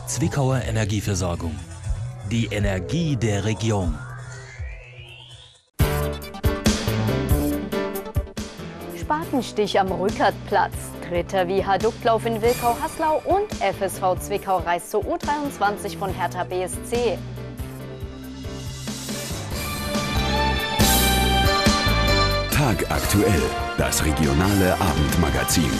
Zwickauer Energieversorgung. Die Energie der Region. Spatenstich am Rückertplatz, dritter Viaduktlauf in Wilkau-Haslau und FSV Zwickau reist zur U23 von Hertha BSC. Tagaktuell, das regionale Abendmagazin.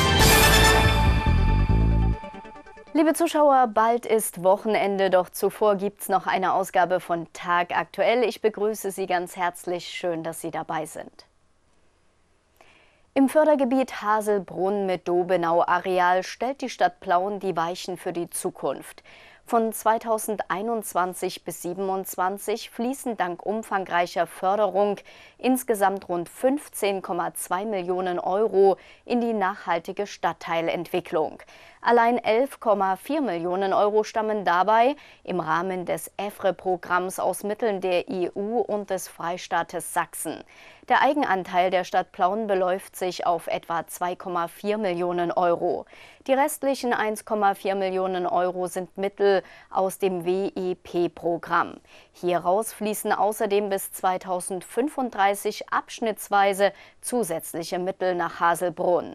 Liebe Zuschauer, bald ist Wochenende, doch zuvor gibt es noch eine Ausgabe von Tagaktuell. Ich begrüße Sie ganz herzlich, schön, dass Sie dabei sind. Im Fördergebiet Haselbrunn mit Dobenau-Areal stellt die Stadt Plauen die Weichen für die Zukunft. Von 2021 bis 2027 fließen dank umfangreicher Förderung insgesamt rund 15,2 Millionen Euro in die nachhaltige Stadtteilentwicklung. Allein 11,4 Millionen Euro stammen dabei im Rahmen des EFRE-Programms aus Mitteln der EU und des Freistaates Sachsen. Der Eigenanteil der Stadt Plauen beläuft sich auf etwa 2,4 Millionen Euro. Die restlichen 1,4 Millionen Euro sind Mittel aus dem WEP-Programm. Hieraus fließen außerdem bis 2035 abschnittsweise zusätzliche Mittel nach Haselbrunn.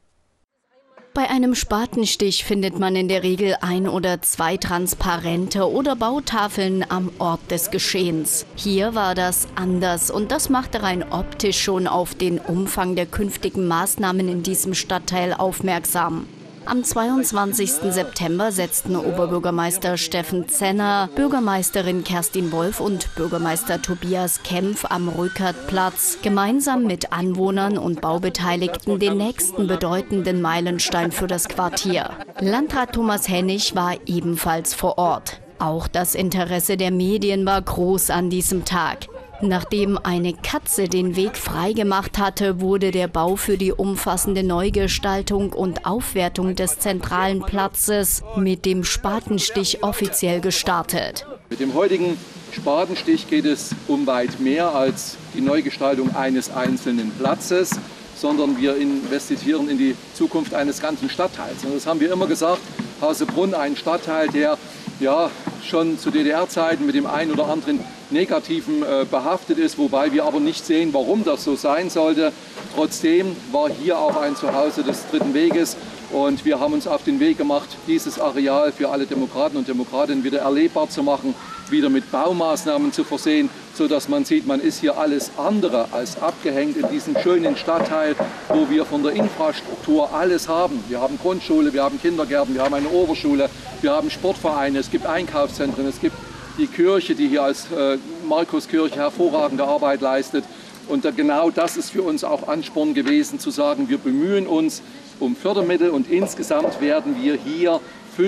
Bei einem Spatenstich findet man in der Regel ein oder zwei Transparente oder Bautafeln am Ort des Geschehens. Hier war das anders und das machte rein optisch schon auf den Umfang der künftigen Maßnahmen in diesem Stadtteil aufmerksam. Am 22. September setzten Oberbürgermeister Steffen Zenner, Bürgermeisterin Kerstin Wolf und Bürgermeister Tobias Kempf am Rückertplatz gemeinsam mit Anwohnern und Baubeteiligten den nächsten bedeutenden Meilenstein für das Quartier. Landrat Thomas Hennig war ebenfalls vor Ort. Auch das Interesse der Medien war groß an diesem Tag. Nachdem eine Katze den Weg freigemacht hatte, wurde der Bau für die umfassende Neugestaltung und Aufwertung des zentralen Platzes mit dem Spatenstich offiziell gestartet. Mit dem heutigen Spatenstich geht es um weit mehr als die Neugestaltung eines einzelnen Platzes, sondern wir investieren in die Zukunft eines ganzen Stadtteils. Und das haben wir immer gesagt, Haselbrunn, ein Stadtteil, der ja schon zu DDR-Zeiten mit dem einen oder anderen Negativen behaftet ist, wobei wir aber nicht sehen, warum das so sein sollte. Trotzdem war hier auch ein Zuhause des dritten Weges und wir haben uns auf den Weg gemacht, dieses Areal für alle Demokraten und Demokratinnen wieder erlebbar zu machen, wieder mit Baumaßnahmen zu versehen, sodass man sieht, man ist hier alles andere als abgehängt in diesem schönen Stadtteil, wo wir von der Infrastruktur alles haben. Wir haben Grundschule, wir haben Kindergärten, wir haben eine Oberschule, wir haben Sportvereine, es gibt Einkaufszentren, es gibt die Kirche, die hier als Markuskirche hervorragende Arbeit leistet. Und genau das ist für uns auch Ansporn gewesen, zu sagen, wir bemühen uns um Fördermittel und insgesamt werden wir hier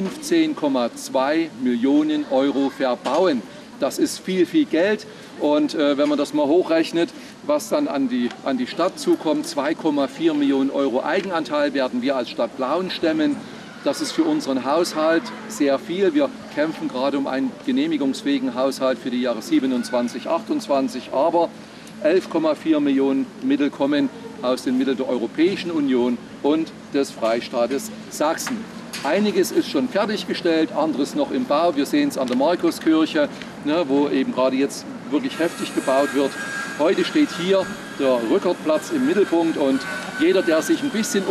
15,2 Millionen Euro verbauen. Das ist viel, viel Geld. Und wenn man das mal hochrechnet, was dann an die Stadt zukommt, 2,4 Millionen Euro Eigenanteil werden wir als Stadt Plauen stemmen. Das ist für unseren Haushalt sehr viel. Wir kämpfen gerade um einen genehmigungsfähigen Haushalt für die Jahre 27, 28. Aber 11,4 Millionen Mittel kommen aus den Mitteln der Europäischen Union und des Freistaates Sachsen. Einiges ist schon fertiggestellt, anderes noch im Bau. Wir sehen es an der Markuskirche, wo eben gerade jetzt wirklich heftig gebaut wird. Heute steht hier der Rückertplatz im Mittelpunkt und jeder, der sich ein bisschen